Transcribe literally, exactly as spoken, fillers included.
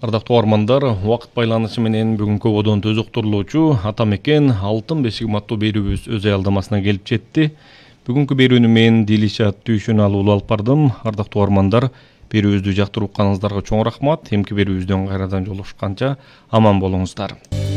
Ардактуу угармандар, убакыт байланышы менен бүгүнкү ободон өзөктүрүлүүчү Ата мекен алтын бешигим аттуу берүүбүз өз аялдамасына келип жетти. Бүгүнкү берүүнү мен Дилишат Түйшүн алып алып бардым. Ардактуу угармандар, берүүбүздү жактырып укканыңыздарга чоң рахмат. Эмки берүүбүздөн кайрадан жолугушканча аман болуңуздар.